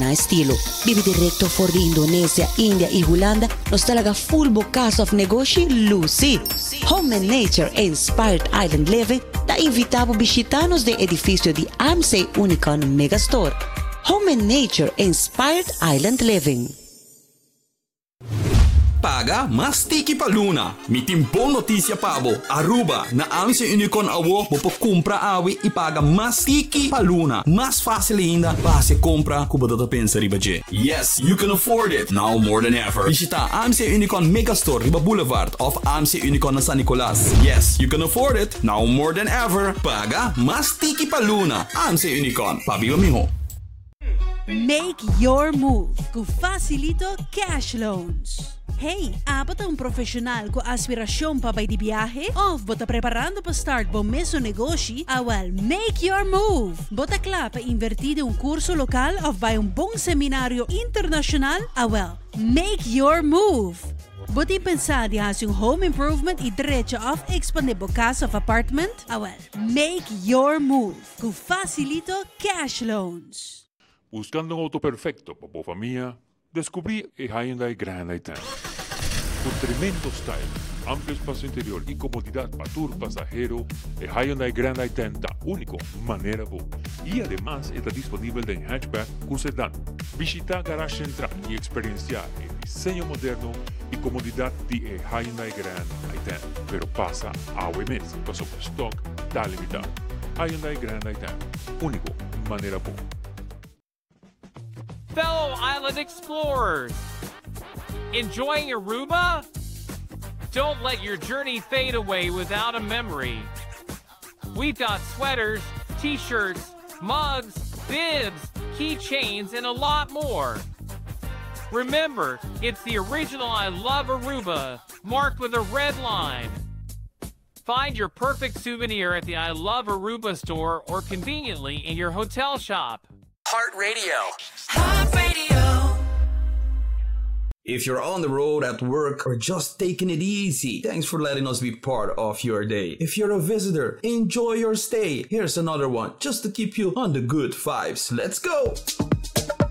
na estilo. Bibi directo for di Indonesia, India y Holanda, nos talaga full bukas of negosyo Lucy. Home and Nature Inspired Island Living, da invitabo bisitanos de edificio di AMSE Unicon Megastore. Home and Nature Inspired Island Living. Paga mas tiki pa Luna. Mitimpong notisya pabo. Aruba na AMSE Unicon awo mo po kumpra awi ipaga mas tiki pa Luna. Mas fácil ainda base compra kuba data pensa riba je. Yes, you can afford it now more than ever. Visita AMSE Unicon Megastore riba Boulevard of AMSE Unicon na San Nicolas. Yes, you can afford it now more than ever. Paga mas tiki pa Luna. AMSE Unicon. Pabiba miho. Make your move com Facilito Cash Loans. Hey, apat ang profesional ko aspirasyon pa bay di biyahe? Of bota preparando pa start bom meso negosyo? Awal, make your move! Bota kla pa invertide un kurso lokal of bay un bong seminaryo internasyonal? Awal, make your move! Buti pensar di has yung home improvement i diretso of expandable casa of apartment? Awal, make your move com Facilito Cash Loans. Buscando un auto perfecto para tu familia, descubrí el Hyundai Grand i10. Con tremendo style, amplio espacio interior y comodidad para tu pasajero, el Hyundai Grand i10 da único manera bu. Y además está disponible en hatchback con sedán. Visita Garage Central y experiencia el diseño moderno y comodidad de el Hyundai Grand i10. Pero pasa a mes, pasó por stock, da limitado. Hyundai Grand i10, único manera bu. Fellow island explorers, enjoying Aruba? Don't let your journey fade away without a memory. We've got sweaters, t-shirts, mugs, bibs, keychains, and a lot more. Remember, it's the original I Love Aruba, marked with a red line. Find your perfect souvenir at the I Love Aruba store or conveniently in your hotel shop. Heart Radio. Heart Radio. If you're on the road at work or just taking it easy, thanks for letting us be part of your day. If you're a visitor, enjoy your stay. Here's another one just to keep you on the good vibes. Let's go!